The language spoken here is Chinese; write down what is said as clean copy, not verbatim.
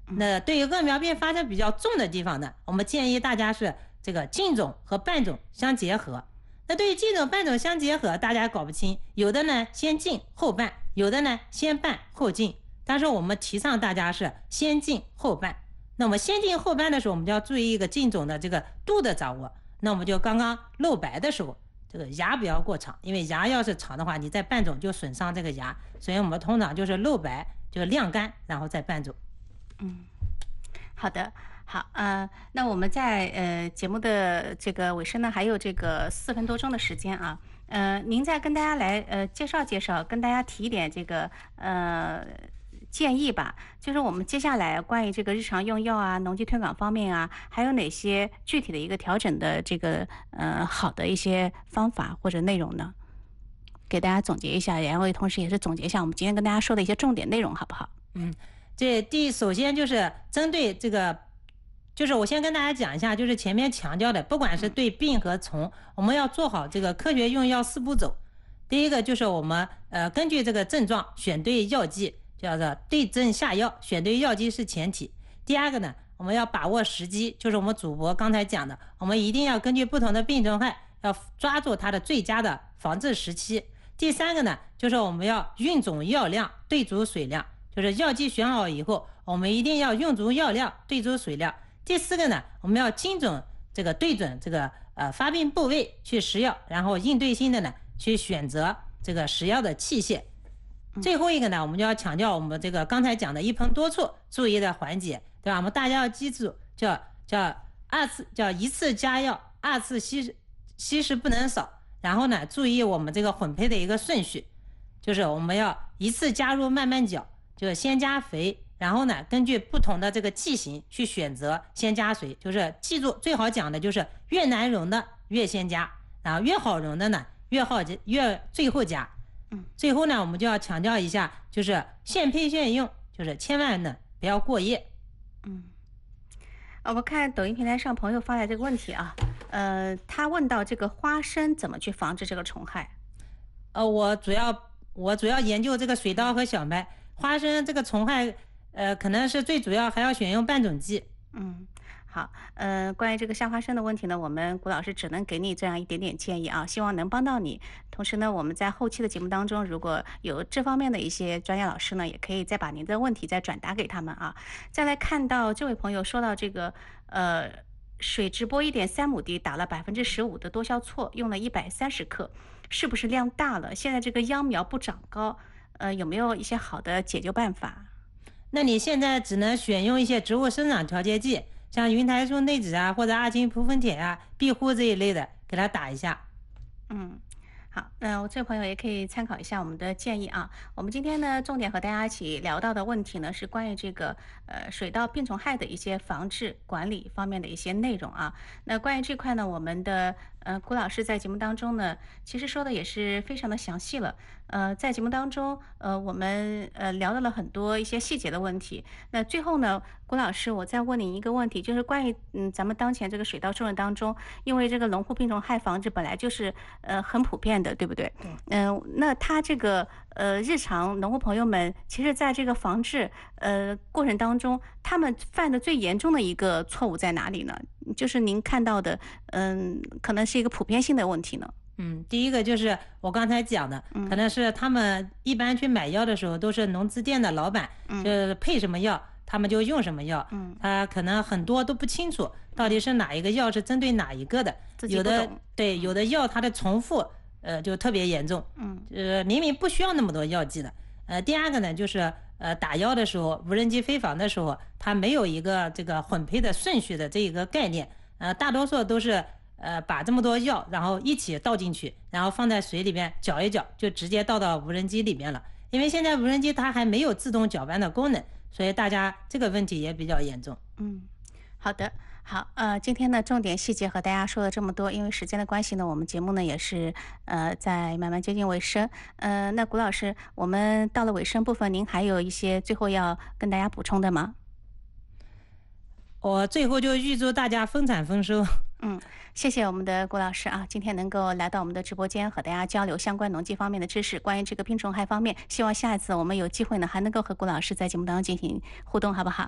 那对于恶苗病发生比较重的地方呢，我们建议大家是这个浸种和拌种相结合。那对于浸种拌种相结合，大家搞不清，有的呢先浸后拌，有的呢先拌后浸。但是我们提倡大家是先浸后拌。那我们先浸后拌的时候，我们就要注意一个浸种的这个度的掌握。那我们就刚刚露白的时候，这个芽不要过长，因为芽要是长的话，你再拌种就损伤这个芽。所以我们通常就是露白，就晾干，然后再拌种。 好的。好，那我们在节目的这个尾声呢，还有这个4分多钟的时间啊，您再跟大家来介绍介绍，跟大家提一点这个建议吧，就是我们接下来关于这个日常用药啊、农机推广方面啊，还有哪些具体的一个调整的这个好的一些方法或者内容呢？给大家总结一下，然后同时也是总结一下我们今天跟大家说的一些重点内容，好不好？ 首先就是针对这个，就是我先跟大家讲一下，就是前面强调的，不管是对病和虫，我们要做好这个科学用药4步走。第一个就是我们根据这个症状选对药剂，叫做对症下药，选对药剂是前提。第二个呢，我们要把握时机，就是我们主播刚才讲的，我们一定要根据不同的病虫害，要抓住它的最佳的防治时期。第三个呢，就是我们要运种药量，对足水量，就是药剂选好以后，我们一定要用足药量，对足水量。第四个呢，我们要精准这个对准这个发病部位去食药，然后应对性的呢去选择这个食药的器械。最后一个呢，我们就要强调我们这个刚才讲的一盆多处注意的环节，对吧？我们大家要记住，叫一次加药，二次稀释不能少。然后呢，注意我们这个混配的一个顺序，就是我们要一次加入慢慢搅，就是先加肥，然后呢，根据不同的这个剂型去选择先加水，就是记住最好讲的就是越难溶的越先加，然后越好溶的呢越最后加。最后呢，我们就要强调一下，就是现配现用，就是千万呢不要过夜。 我们看抖音平台上朋友发来这个问题啊，他问到这个花生怎么去防治这个虫害？ 我主要研究这个水稻和小麦，花生这个虫害，可能是最主要还要选用拌种剂。 好，关于这个夏花生的问题呢，我们谷老师只能给你这样一点点建议啊，希望能帮到你。同时呢，我们在后期的节目当中，如果有这方面的一些专业老师呢，也可以再把您的问题再转达给他们啊。再来看到这位朋友说到这个，水直播1.3亩地打了15%的多硝唑，用了130克，是不是量大了？现在这个秧苗不长高，有没有一些好的解救办法？ 那你现在只能选用一些植物生长调节剂，像云台素内酯啊，或者阿金蒲酚酯啊、壁护这一类的，给它打一下。 好，我这位朋友也可以参考一下我们的建议啊。我们今天呢，重点和大家一起聊到的问题呢，是关于这个水稻病虫害的一些防治管理方面的一些内容啊。那关于这块呢，我们的谷老师在节目当中呢，其实说的也是非常的详细了。在节目当中，我们聊到了很多一些细节的问题。那最后呢，谷老师，我再问你一个问题，就是关于咱们当前这个水稻种植当中，因为这个农户病虫害防治本来就是很普遍的，对不对？那他这个日常农户朋友们，其实在这个防治过程当中，他们犯的最严重的一个错误在哪里呢？就是您看到的，可能是一个普遍性的问题呢。 第一个就是我刚才讲的，可能是他们一般去买药的时候，都是农资店的老板，就是配什么药，他们就用什么药，他可能很多都不清楚到底是哪一个药是针对哪一个的，有的药它的重复，就特别严重，明明不需要那么多药剂的。第二个呢，就是打药的时候，无人机飞防的时候，它没有一个这个混配的顺序的这一个概念，大多数都是把这么多药然后一起倒进去，然后放在水里边搅一搅，就直接倒到无人机里面了。因为现在无人机它还没有自动搅拌的功能，所以大家这个问题也比较严重。 好的，好，今天呢重点细节和大家说了这么多，因为时间的关系呢，我们节目呢也是在慢慢接近尾声。那谷老师，我们到了尾声部分，您还有一些最后要跟大家补充的吗？ 我最后就预祝大家丰产丰收。 谢谢我们的谷老师啊，今天能够来到我们的直播间和大家交流相关农技方面的知识，关于这个病虫害方面，希望下一次我们有机会呢还能够和谷老师在节目当中进行互动，好不好？